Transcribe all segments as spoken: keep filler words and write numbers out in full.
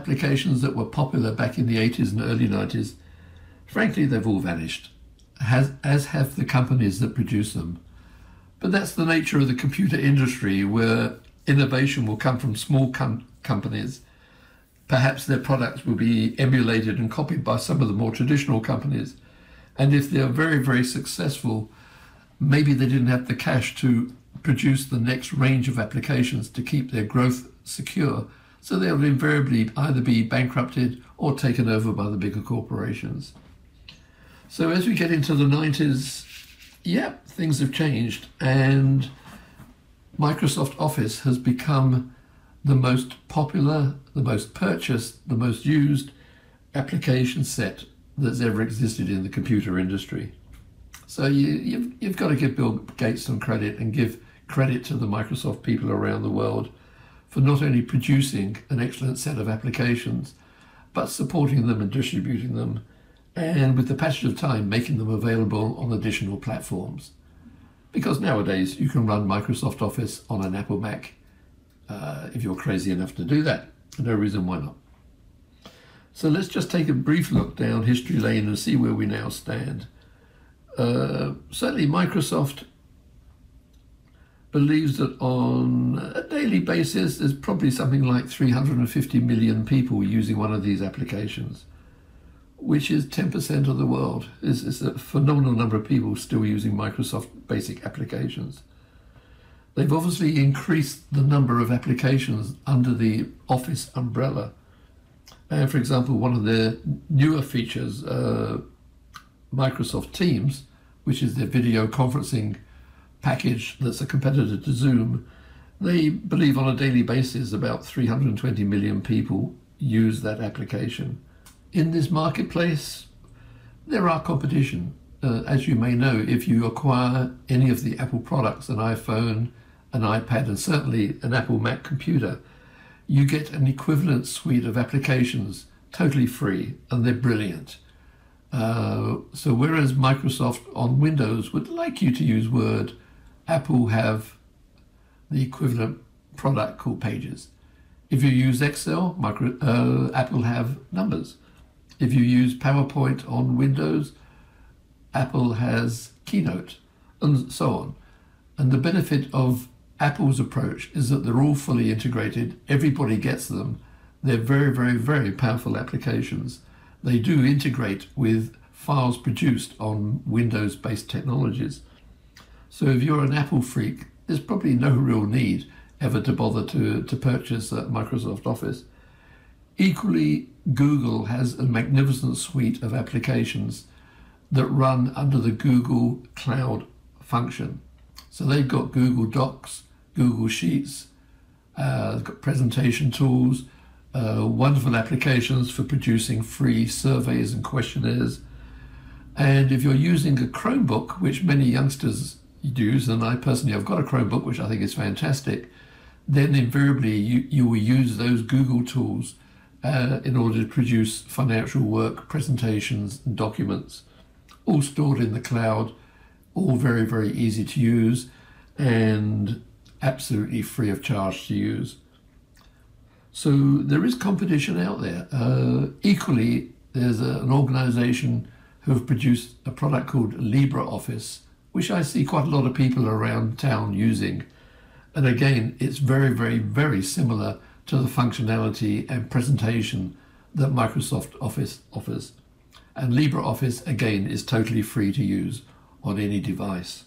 applications that were popular back in the eighties and early nineties, frankly, they've all vanished, as, as have the companies that produce them. But that's the nature of the computer industry, where innovation will come from small com- companies. Perhaps their products will be emulated and copied by some of the more traditional companies. And if they're very, very successful, maybe they didn't have the cash to produce the next range of applications to keep their growth secure. So they'll invariably either be bankrupted or taken over by the bigger corporations. So as we get into the nineties, yeah, things have changed, and Microsoft Office has become the most popular, the most purchased, the most used application set that's ever existed in the computer industry. So you, you've, you've got to give Bill Gates some credit and give credit to the Microsoft people around the world for not only producing an excellent set of applications, but supporting them and distributing them, and with the passage of time, making them available on additional platforms. Because nowadays you can run Microsoft Office on an Apple Mac uh, if you're crazy enough to do that. No reason why not. So let's just take a brief look down history lane and see where we now stand. Uh, certainly Microsoft believes that on a daily basis there's probably something like three hundred fifty million people using one of these applications, which is ten percent of the world. It's, it's a phenomenal number of people still using Microsoft basic applications. They've obviously increased the number of applications under the Office umbrella. And for example, one of their newer features, uh, Microsoft Teams, which is their video conferencing package that's a competitor to Zoom, they believe on a daily basis about three hundred twenty million people use that application. In this marketplace, there are competition. Uh, as you may know, if you acquire any of the Apple products, an iPhone, an iPad, and certainly an Apple Mac computer, you get an equivalent suite of applications totally free, and they're brilliant. Uh, so whereas Microsoft on Windows would like you to use Word, Apple have the equivalent product called Pages. If you use Excel, micro, uh, Apple have Numbers. If you use PowerPoint on Windows, Apple has Keynote, and so on. And the benefit of Apple's approach is that they're all fully integrated. Everybody gets them. They're very, very, very powerful applications. They do integrate with files produced on Windows-based technologies. So if you're an Apple freak, there's probably no real need ever to bother to, to purchase uh, Microsoft Office. Equally, Google has a magnificent suite of applications that run under the Google Cloud function. So they've got Google Docs, Google Sheets, uh, got presentation tools, uh, wonderful applications for producing free surveys and questionnaires. And if you're using a Chromebook, which many youngsters use, and I personally have got a Chromebook, which I think is fantastic, then invariably you, you will use those Google tools uh, in order to produce financial work, presentations, and documents, all stored in the cloud, all very, very easy to use and absolutely free of charge to use. So there is competition out there. Uh, equally, there's a, an organization who have produced a product called LibreOffice, which I see quite a lot of people around town using. And again, it's very, very, very similar to the functionality and presentation that Microsoft Office offers. And LibreOffice, again, is totally free to use on any device.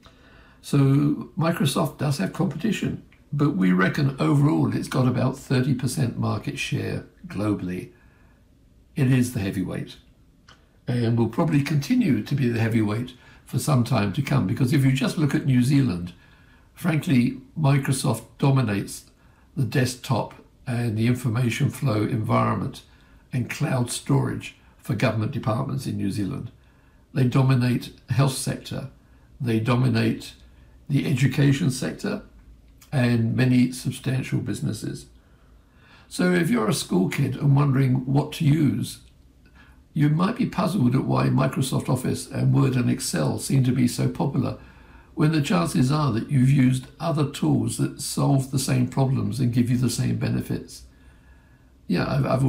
So Microsoft does have competition, but we reckon overall it's got about thirty percent market share globally. It is the heavyweight, and will probably continue to be the heavyweight for some time to come, because if you just look at New Zealand, frankly, Microsoft dominates the desktop and the information flow environment and cloud storage for government departments in New Zealand. They dominate the health sector, they dominate the education sector, and many substantial businesses. So if you're a school kid and wondering what to use, you might be puzzled at why Microsoft Office and Word and Excel seem to be so popular, when the chances are that you've used other tools that solve the same problems and give you the same benefits. Yeah, I've, I've